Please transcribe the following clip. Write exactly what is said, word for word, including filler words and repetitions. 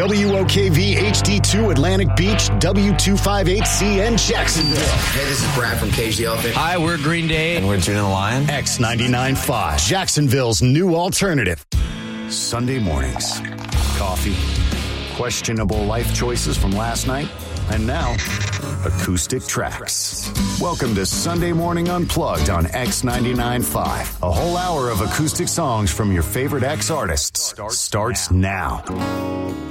W O K V H D two Atlantic Beach, W two fifty-eight C N Jacksonville. Hey, this is Brad from Cage the Elephant. Hi, we're Green Day. And we're Juno the Lion. X ninety-nine point five, Jacksonville's new alternative. Sunday mornings. Coffee. Questionable life choices from last night. And now, acoustic tracks. Welcome to Sunday Morning Unplugged on X ninety-nine point five. A whole hour of acoustic songs from your favorite X artists starts now.